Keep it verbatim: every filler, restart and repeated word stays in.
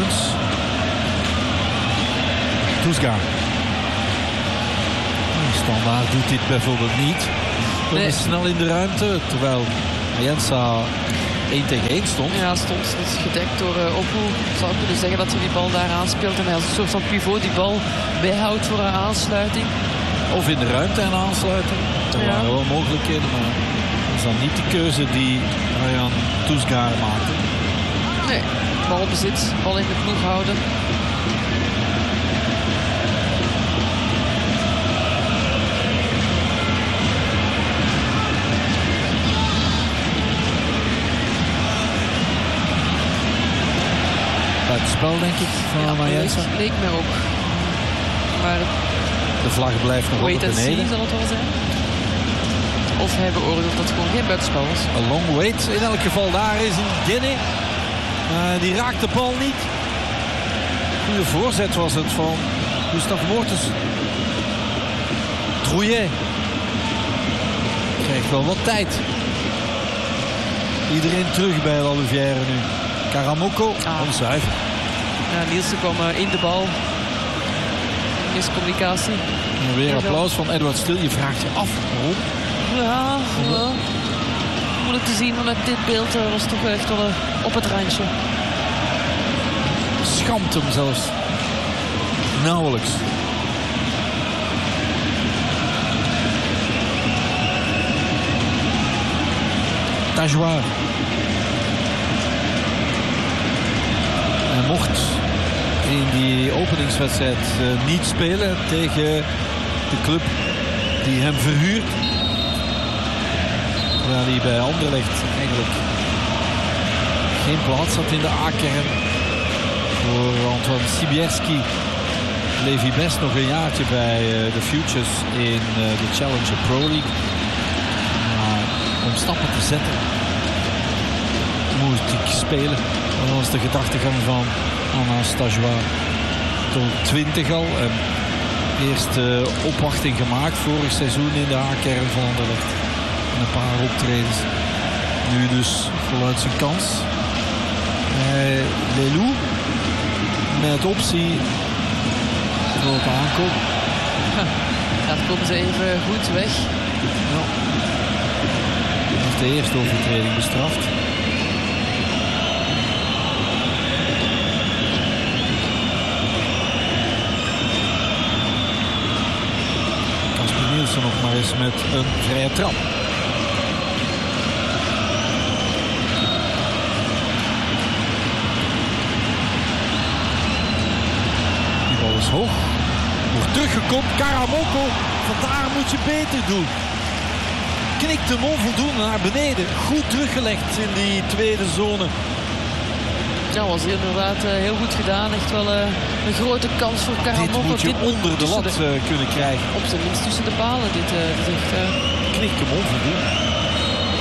Lawrence. Toesgaard. Standaard doet dit bijvoorbeeld niet. Dan Nee. is snel in de ruimte. Terwijl Jensa één tegen één stond. Ja, stond dus gedekt door uh, Oppo. Ik zou kunnen zeggen dat hij die bal daar aanspeelt. En hij als een soort van pivot die bal bijhoudt voor een aansluiting. Of in de ruimte en aansluiten. Er Ja. waren wel mogelijkheden. Maar dat is dan niet de keuze die Ryan Toesgaard maakte. Nee, balbezit. Bal in de ploeg houden. Het spel denk ik van Ja, Jensa. leek, leek mij ook. Maar De vlag blijft nog wait altijd and see beneden. zal het wel zijn. Of hij beoordeelt dat het gewoon geen buitenspel was. A long wait. In elk geval daar is een Guinea. Uh, die raakt de bal niet. Goede voorzet was het van Gustav Mortens. Trouillet. Krijgt wel wat tijd. Iedereen terug bij La Louvière nu. Karamoko. Ah. Onzuiver. Ja, Nielsen kwam uh, in de bal. Miscommunicatie. En weer applaus van Edward Stil. Je vraagt je af waarom. Ja, ja. Moeilijk te zien vanuit dit beeld. Uh, was toch echt wel uh, op het randje. Schampt hem zelfs. Nauwelijks. Tajoir. Hij mocht in die openingswedstrijd uh, niet spelen tegen de club die hem verhuurt. Terwijl hij bij Anderlecht eigenlijk geen plaats had in de A-kern. Voor Antoine Sibierski bleef hij best nog een jaartje bij uh, de Futures in uh, de Challenger Pro League. Maar om stappen te zetten moest ik spelen. Dat was de gedachtegang van Anna Stajois. Tot twintig al. En eerst uh, opwachting gemaakt vorig seizoen in de A-kern van Anderlecht. En een paar optredens. Nu dus voluit zijn kans. Uh, Lelou. Met optie voor het aankoop. Ja, dan komen ze even goed weg. Ja. Dat is de eerste overtreding bestraft. Kasper Nielsen nog maar eens met een vrije trap. Is hoog. Wordt teruggekomen. Karamoko. Vandaar moet je beter doen. Knikt hem onvoldoende naar beneden. Goed teruggelegd in die tweede zone. Ja, was inderdaad uh, heel goed gedaan. Echt wel uh, een grote kans voor Karamoko. Dit moet je dit onder de lat de, uh, kunnen krijgen. Op zijn minst tussen de palen. Dit, uh, dit echt, uh... Knikt hem onvoldoende.